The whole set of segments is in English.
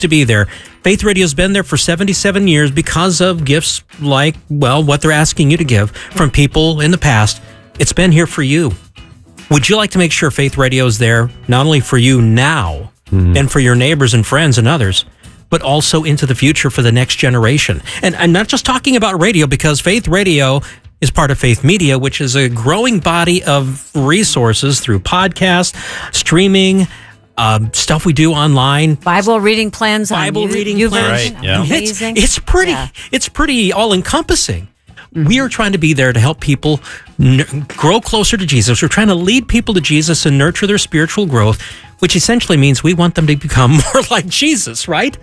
to be there. Faith Radio's been there for 77 years because of gifts like, well, what they're asking you to give from people in the past. It's been here for you. Would you like to make sure Faith Radio is there, not only for you now and for your neighbors and friends and others, but also into the future for the next generation? And I'm not just talking about radio, because Faith Radio is part of Faith Media, which is a growing body of resources through podcasts, streaming, stuff we do online, Bible reading plans, Bible reading plans. Right, yeah. Amazing. It's pretty all encompassing. We are trying to be there to help people grow closer to Jesus. We're trying to lead people to Jesus and nurture their spiritual growth, which essentially means we want them to become more like Jesus, right?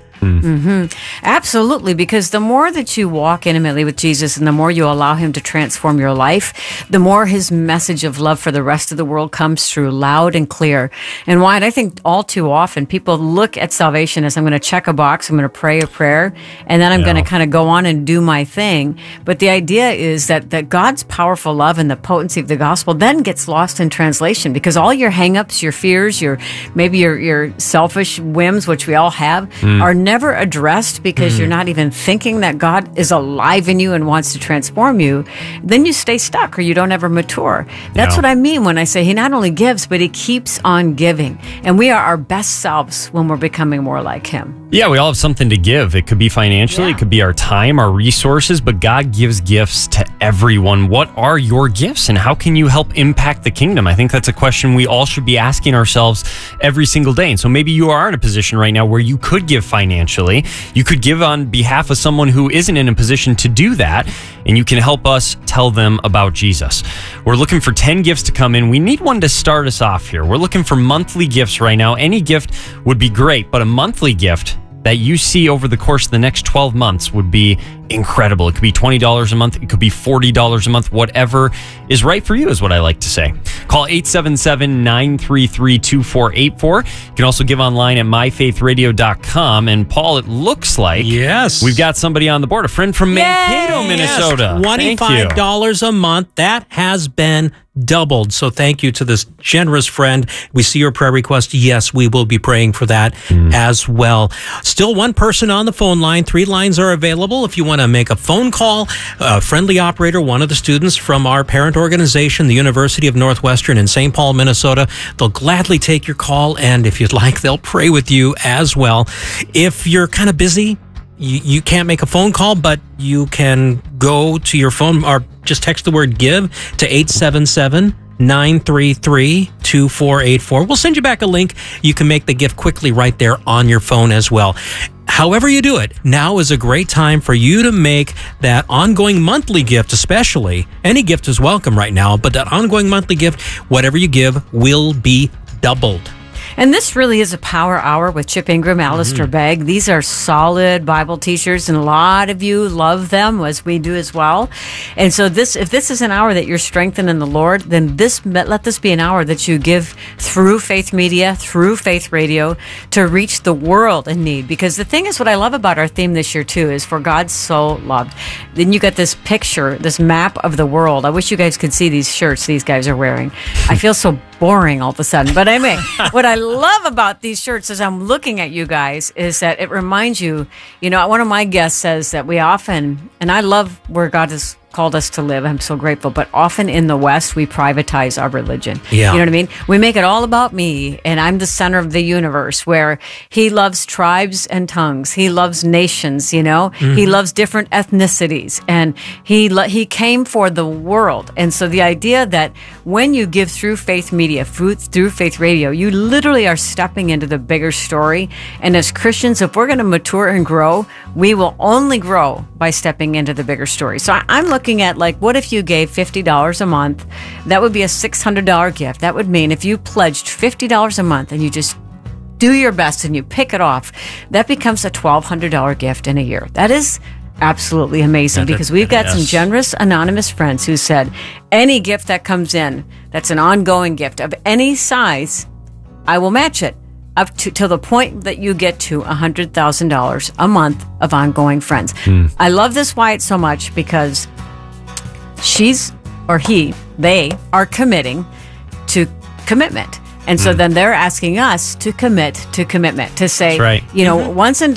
Absolutely, because the more that you walk intimately with Jesus and the more you allow him to transform your life, the more his message of love for the rest of the world comes through loud and clear. And Wyatt, I think all too often people look at salvation as, I'm going to check a box, I'm going to pray a prayer, and then I'm going to kind of go on and do my thing. But the idea is that God's powerful love and the potency of the gospel then gets lost in translation, because all your hang-ups, your fears, your selfish whims, which we all have, are never addressed, because you're not even thinking that God is alive in you and wants to transform you. Then you stay stuck, or you don't ever mature. That's what I mean when I say he not only gives, but he keeps on giving. And we are our best selves when we're becoming more like him. Yeah, we all have something to give. It could be financially, it could be our time, our resources, but God gives gifts to everyone. What are your gifts, and how can you help impact the kingdom? I think that's a question we all should be asking ourselves every single day. And so maybe you are in a position right now where you could give financially. You could give on behalf of someone who isn't in a position to do that, and you can help us tell them about Jesus. We're looking for 10 gifts to come in. We need one to start us off here. We're looking for monthly gifts right now. Any gift would be great, but a monthly gift that you see over the course of the next 12 months would be incredible. It could be $20 a month. It could be $40 a month. Whatever is right for you is what I like to say. Call 877-933-2484. You can also give online at myfaithradio.com. And Paul, it looks like we've got somebody on the board, a friend from Mankato, Minnesota. $25 a month. That has been doubled. So thank you to this generous friend. We see your prayer request. Yes, we will be praying for that as well. Still one person on the phone line. 3 lines are available. If you want to make a phone call, a friendly operator, one of the students from our parent organization, the University of Northwestern in St. Paul, Minnesota, they'll gladly take your call. And if you'd like, they'll pray with you as well. If you're kind of busy, you can't make a phone call, but you can go to your phone or just text the word give to 877-933-2484. We'll send you back a link. You can make the gift quickly right there on your phone as well. However you do it, now is a great time for you to make that ongoing monthly gift, especially. Any gift is welcome right now, but that ongoing monthly gift, whatever you give, will be doubled. And this really is a power hour with Chip Ingram, Alistair Begg. These are solid Bible teachers, and a lot of you love them, as we do as well. And so if this is an hour that you're strengthened in the Lord, then let this be an hour that you give through Faith Media, through Faith Radio, to reach the world in need. Because the thing is, what I love about our theme this year, too, is for God so loved. Then you got this picture, this map of the world. I wish you guys could see these shirts these guys are wearing. I feel so boring all of a sudden. But anyway, what I love about these shirts as I'm looking at you guys is that it reminds you, one of my guests says that we often, and I love where God has called us to live. I'm so grateful. But often in the West, we privatize our religion. Yeah. You know what I mean? We make it all about me, and I'm the center of the universe, where he loves tribes and tongues. He loves nations, He loves different ethnicities, and he came for the world. And so the idea that when you give through Faith Media, through Faith Radio, you literally are stepping into the bigger story. And as Christians, if we're going to mature and grow, we will only grow by stepping into the bigger story. So I'm looking at, what if you gave $50 a month? That would be a $600 gift. That would mean if you pledged $50 a month and you just do your best and you pick it off, that becomes a $1,200 gift in a year. That is absolutely amazing, because we've got some generous anonymous friends who said, any gift that comes in, that's an ongoing gift of any size, I will match it up to the point that you get to $100,000 a month of ongoing friends. I love this Wyatt so much, because they are committing to commitment. And so then they're asking us to commit to commitment, to say, That's right. once and